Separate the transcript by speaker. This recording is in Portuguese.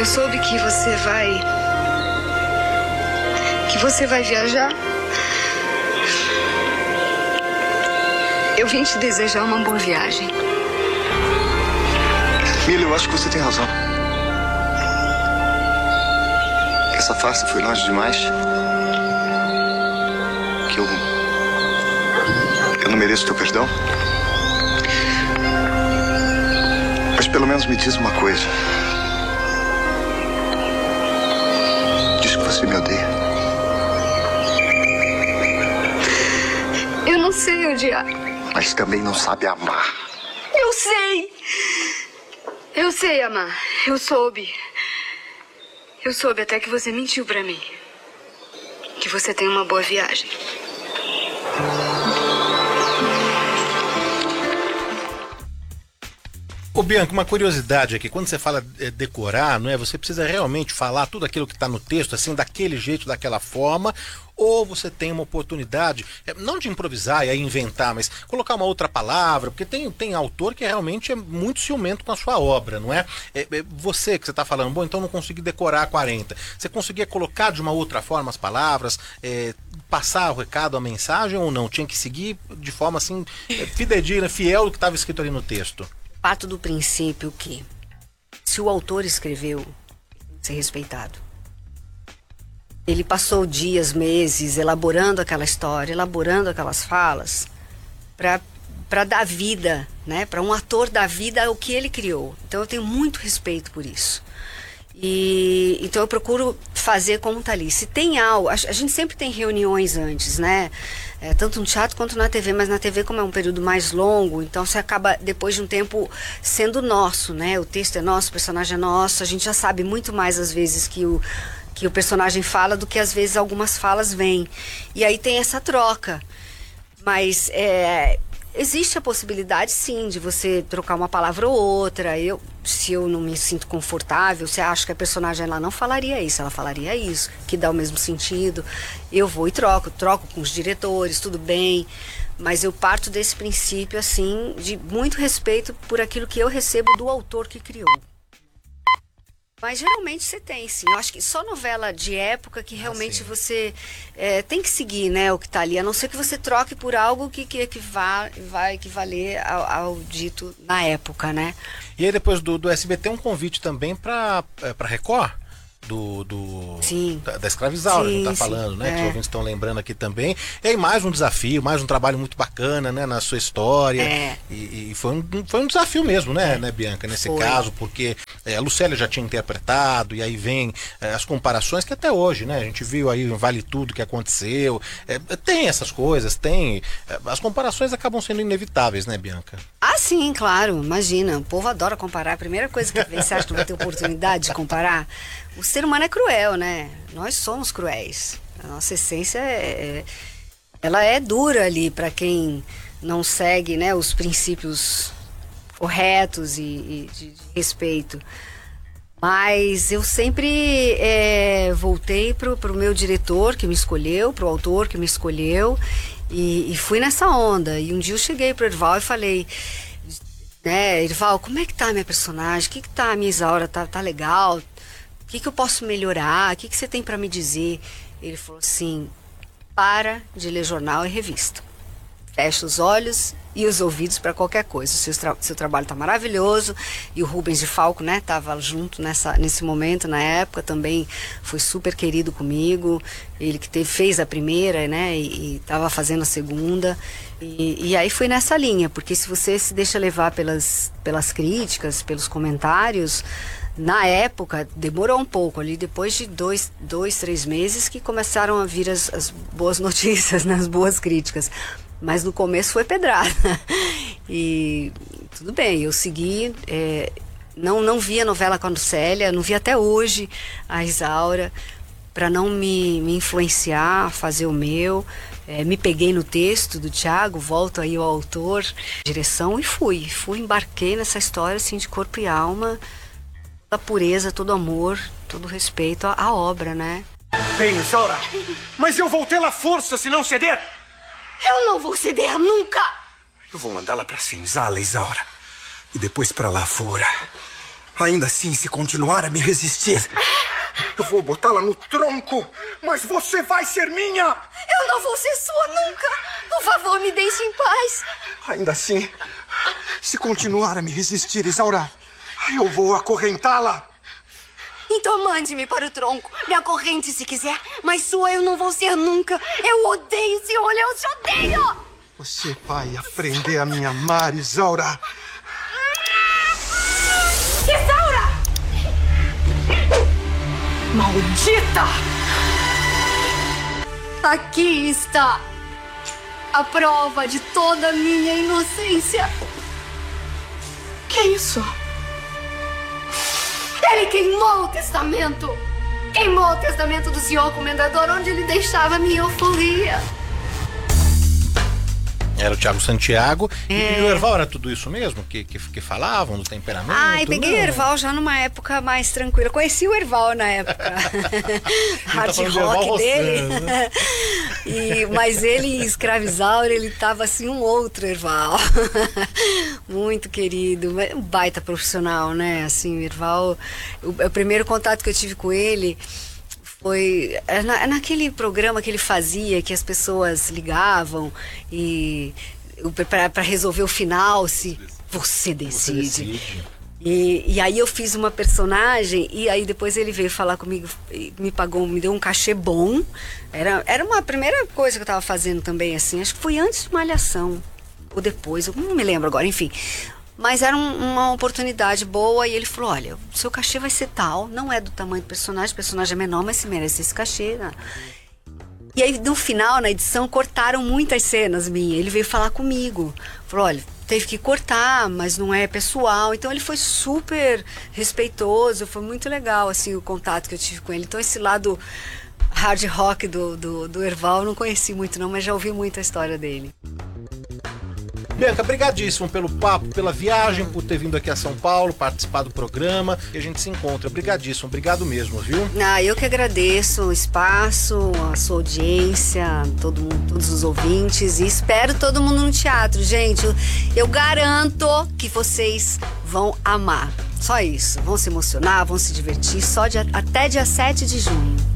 Speaker 1: Eu soube que você vai viajar. Eu vim te desejar uma boa viagem.
Speaker 2: Milha, eu acho que você tem razão. Essa farsa foi longe demais. Que eu não mereço teu perdão. Mas pelo menos me diz uma coisa. Diz que você me odeia.
Speaker 1: Eu não sei odiar.
Speaker 2: Mas também não sabe amar.
Speaker 1: Eu sei. Eu sei amar. Eu soube. Eu soube até que você mentiu pra mim. Que você tem uma boa viagem.
Speaker 3: Ô Bianca, uma curiosidade aqui, quando você fala decorar, não é? Você precisa realmente falar tudo aquilo que está no texto, assim, daquele jeito, daquela forma, ou você tem uma oportunidade, não de improvisar e aí inventar, mas colocar uma outra palavra, porque tem autor que realmente é muito ciumento com a sua obra, não é? Você que você está falando, bom, então não consegui decorar 40. Você conseguia colocar de uma outra forma as palavras, passar o recado, a mensagem ou não? Tinha que seguir de forma assim, fidedigna, fiel ao que estava escrito ali no texto?
Speaker 4: Parto do princípio que, se o autor escreveu, tem que ser respeitado. Ele passou dias, meses, elaborando aquela história, elaborando aquelas falas, para dar vida, né? Para um ator dar vida ao que ele criou. Então eu tenho muito respeito por isso. Então eu procuro fazer como tá ali. Se tem algo, a gente sempre tem reuniões antes, né? Tanto no teatro quanto na TV, mas na TV, como é um período mais longo, então você acaba, depois de um tempo, sendo nosso, né? O texto é nosso, o personagem é nosso, a gente já sabe muito mais às vezes que o personagem fala do que às vezes algumas falas vêm. E aí tem essa troca. Mas existe a possibilidade, sim, de você trocar uma palavra ou outra. Se eu não me sinto confortável, se acho que a personagem ela não falaria isso, ela falaria isso, que dá o mesmo sentido, eu vou e troco com os diretores, tudo bem. Mas eu parto desse princípio, assim, de muito respeito por aquilo que eu recebo do autor que criou. Mas geralmente você tem, sim. Eu acho que só novela de época que realmente você tem que seguir, né, o que está ali. A não ser que você troque por algo que vai equivaler ao dito na época, né?
Speaker 3: E aí depois do SBT um convite também para Record? Da Escravizaura, a gente tá falando, né? Que os ouvintes estão lembrando aqui também. E aí mais um desafio, mais um trabalho muito bacana, né? Na sua história. E foi um desafio mesmo, né, Bianca? Nesse caso, porque a Lucélia já tinha interpretado, e aí vem as comparações que até hoje, né? A gente viu aí Vale Tudo que aconteceu. Tem essas coisas, as comparações acabam sendo inevitáveis, né, Bianca?
Speaker 4: Ah, sim, claro, imagina. O povo adora comparar. A primeira coisa que vem, você acha que não vai ter oportunidade de comparar? O ser humano é cruel, né? Nós somos cruéis. A nossa essência ela é dura ali para quem não segue, né, os princípios corretos e de respeito. Mas eu sempre voltei pro meu diretor que me escolheu, pro autor que me escolheu e fui nessa onda. E um dia eu cheguei pro Erval e falei, né, Erval, como é que tá a minha personagem? O que tá a minha Isaura? Tá legal? O que eu posso melhorar? O que você tem para me dizer? Ele falou assim, para de ler jornal e revista. Fecha os olhos e os ouvidos para qualquer coisa. O seu trabalho está maravilhoso. E o Rubens de Falco, né, estava junto nesse momento, na época, também foi super querido comigo. Ele que fez a primeira, né, e estava fazendo a segunda. E aí foi nessa linha, porque se você se deixa levar pelas críticas, pelos comentários, na época, demorou um pouco ali, depois de 3 meses que começaram a vir as boas notícias, né, as boas críticas. Mas no começo foi pedrada. E tudo bem, eu segui, não vi a novela com a Lucélia, não vi até hoje a Isaura, para não me influenciar, fazer o meu. Me peguei no texto do Thiago, volto aí ao autor, direção, e fui, embarquei nessa história assim de corpo e alma, toda pureza, todo amor, todo respeito à obra, né?
Speaker 5: Bem, Isaura, mas eu vou tê-la força se não ceder.
Speaker 1: Eu não vou ceder nunca.
Speaker 5: Eu vou mandá-la pra senzala, Isaura, e depois pra lavoura. Ainda assim, se continuar a me resistir, eu vou botá-la no tronco, mas você vai ser minha!
Speaker 4: Eu não vou ser sua nunca! Por favor, me deixe em paz!
Speaker 5: Ainda assim, se continuar a me resistir, Isaura, eu vou acorrentá-la!
Speaker 4: Então mande-me para o tronco. Me acorrente se quiser, mas sua eu não vou ser nunca. Eu odeio esse olho, eu te odeio!
Speaker 5: Você vai aprender a me amar, Isaura!
Speaker 4: Isaura!
Speaker 1: Maldita!
Speaker 4: Aqui está a prova de toda a minha inocência.
Speaker 1: Que isso?
Speaker 4: Ele queimou o testamento! Queimou o testamento do senhor comendador, onde ele deixava minha euforia.
Speaker 3: Era o Thiago Santiago. E o Erval era tudo isso mesmo? Que falavam do temperamento?
Speaker 4: Ai, peguei o
Speaker 3: Não.
Speaker 4: Erval já numa época mais tranquila. Conheci o Erval na época. Hard
Speaker 3: falando do Erval
Speaker 4: rock dele.
Speaker 3: Rossano, né?
Speaker 4: Mas ele em Escravizaura, ele tava assim um outro Erval. Muito querido, um baita profissional, né? Assim, o Erval, o primeiro contato que eu tive com ele foi naquele programa que ele fazia, que as pessoas ligavam e para resolver o final, se você decide. E aí eu fiz uma personagem e aí depois ele veio falar comigo, me deu um cachê bom. Era uma primeira coisa que eu tava fazendo também, assim, acho que foi antes de Malhação ou depois, eu não me lembro agora, enfim. Mas era uma oportunidade boa e ele falou, olha, o seu cachê vai ser tal, não é do tamanho do personagem, o personagem é menor, mas se merece esse cachê, né? E aí no final, na edição, cortaram muitas cenas minhas, ele veio falar comigo, falou, olha, teve que cortar, mas não é pessoal, então ele foi super respeitoso, foi muito legal, assim, o contato que eu tive com ele, então esse lado hard rock do Erval eu não conheci muito não, mas já ouvi muito a história dele.
Speaker 3: Bianca, brigadíssimo pelo papo, pela viagem, por ter vindo aqui a São Paulo, participar do programa, e a gente se encontra. Brigadíssimo, obrigado mesmo, viu?
Speaker 4: Eu que agradeço o espaço, a sua audiência, todo mundo, todos os ouvintes, e espero todo mundo no teatro, gente. Eu garanto que vocês vão amar. Só isso. Vão se emocionar, vão se divertir, até dia 7 de junho.